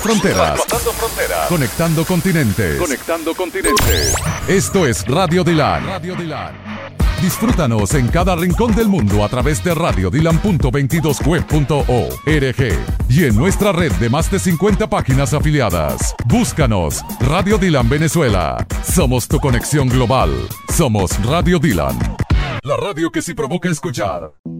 fronteras. Conectando continentes. Esto es Radio Dylan. Disfrútanos en cada rincón del mundo a través de radiodylan.22web.org y en nuestra red de más de 50 páginas afiliadas. Búscanos, Radio Dylan Venezuela. Somos tu conexión global. Somos Radio Dylan. La radio que sí provoca escuchar.